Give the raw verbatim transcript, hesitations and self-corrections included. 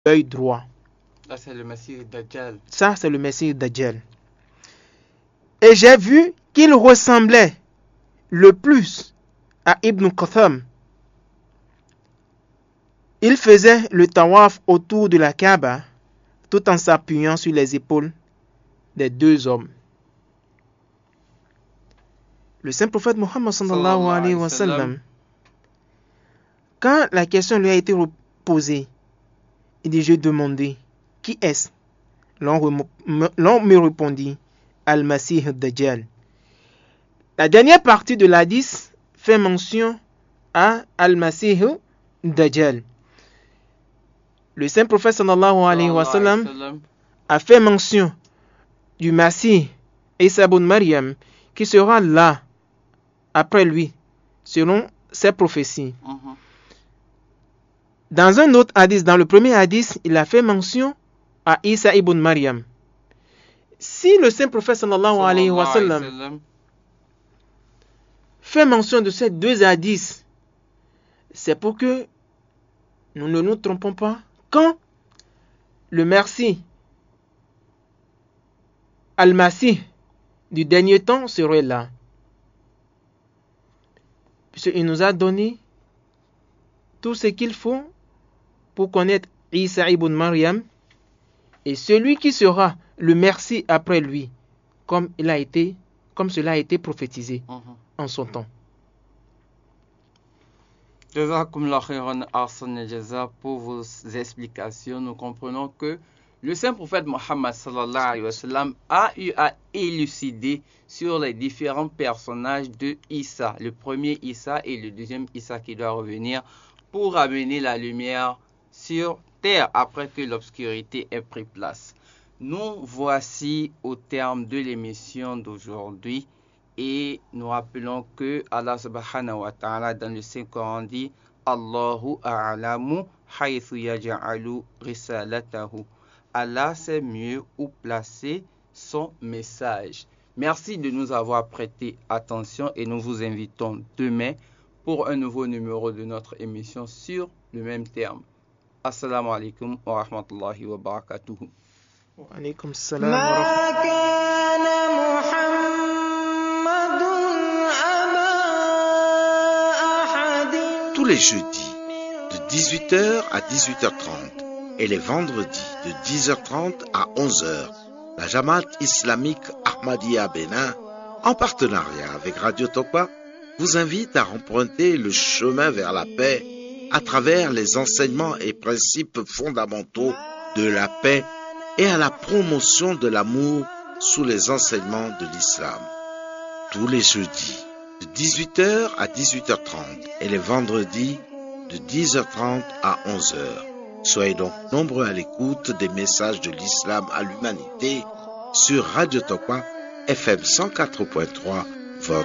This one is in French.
l'œil droit. Ça, c'est le Messie Dajjal. Ça, c'est le Messie Dajjal. Et j'ai vu qu'il ressemblait le plus à Ibn Qatham. Il faisait le tawaf autour de la Kaaba tout en s'appuyant sur les épaules des deux hommes. Le saint prophète Mohammed sallallahu alayhi wa sallam, quand la question lui a été posée, il dit: j'ai demandé, qui est-ce? L'on me répondit: Al-Masih Dajjal. La dernière partie de l'hadith fait mention à Al-Masih Dajjal. Le saint prophète sallallahu alayhi wa sallam a fait mention du Masih Isa ibn Maryam qui sera là après lui, selon ses prophéties. Uh-huh. Dans un autre hadith, dans le premier hadith, il a fait mention à Isa ibn Maryam. Si le saint prophète sallallahu alayhi wa sallam fait mention de ces deux hadiths, c'est pour que nous ne nous trompons pas quand le Messie Al-Masih du dernier temps serait là. Puisqu'il nous a donné tout ce qu'il faut pour connaître Isa ibn Maryam et celui qui sera le Messie après lui, comme il a été, comme cela a été prophétisé uh-huh. en son temps. Jazakumullah khairan ahsan jaza pour vos explications. Nous comprenons que le saint prophète Mohammed sallallahu alayhi wa sallam a eu à élucider sur les différents personnages de Isa, le premier Isa et le deuxième Isa qui doit revenir pour amener la lumière sur terre après que l'obscurité ait pris place. Nous voici au terme de l'émission d'aujourd'hui et nous rappelons que Allah subhanahu wa ta'ala dans le Saint-Coran dit: Allahu a'lamu haythu yaj'alu risalatahu. Allah sait mieux où placer son message. Merci de nous avoir prêté attention et nous vous invitons demain pour un nouveau numéro de notre émission sur le même terme. Assalamu alaikum wa rahmatullahi wa barakatuhu. Wa alaikum salam wa rahmatullahi. Tous les jeudis de dix-huit heures à dix-huit heures trente et les vendredis de dix heures trente à onze heures, la Jamaat islamique Ahmadiyya Bénin, en partenariat avec Radio Tokwa, vous invite à emprunter le chemin vers la paix à travers les enseignements et principes fondamentaux de la paix et à la promotion de l'amour sous les enseignements de l'islam. Tous les jeudis de dix-huit heures à dix-huit heures trente et les vendredis de dix heures trente à onze heures. Soyez donc nombreux à l'écoute des messages de l'islam à l'humanité sur Radio Tokwa F M cent quatre point trois